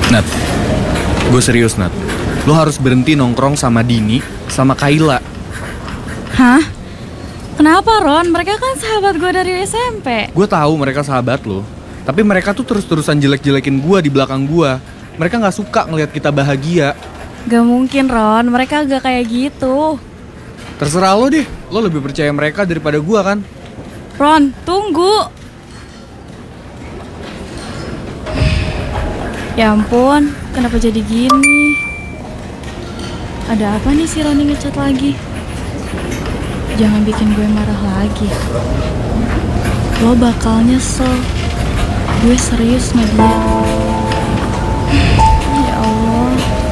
Nat, gue serius Nat. Lo harus berhenti nongkrong sama Dini, sama Kayla. Hah? Kenapa Ron? Mereka kan sahabat gue dari SMP. Gue tahu mereka sahabat lo, tapi mereka tuh terus-terusan jelek-jelekin gue di belakang gue. Mereka gak suka ngelihat kita bahagia. Gak mungkin Ron, mereka gak kayak gitu. Terserah lo deh, lo lebih percaya mereka daripada gue kan? Ron, tunggu. Ya ampun, kenapa jadi gini? Ada apa nih si Roni ngechat lagi? Jangan bikin gue marah lagi. Lo bakal nyesel. Gue serius sama dia.